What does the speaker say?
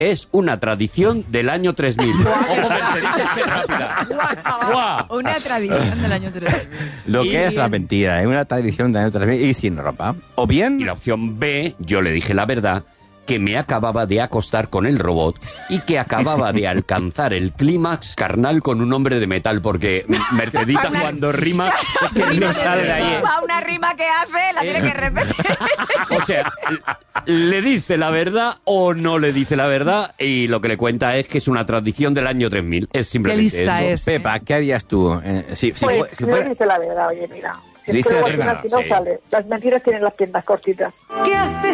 es una tradición del año 3000. ¡Ojo, que te dices que rápida! ¡Guau, chaval! ¡Guau! Una tradición del año 3000. Lo que es la mentira, es una tradición de año 3000 y sin ropa. O bien... Y la opción B, yo le dije la verdad, que me acababa de acostar con el robot y que acababa de alcanzar el clímax carnal con un hombre de metal, porque Mercedita cuando rima es que no sale de ahí. Una rima que hace, la tiene que repetir. O sea, le dice la verdad o no le dice la verdad, y lo que le cuenta es que es una tradición del año 3000. Es simplemente Qué lista eso. es. Pepa, ¿qué harías tú? Si fuera... dice la verdad, oye, mira. Dice la Al final, verdad, si no sí. sale. Las mentiras tienen las piernas cortitas. ¿Qué haces?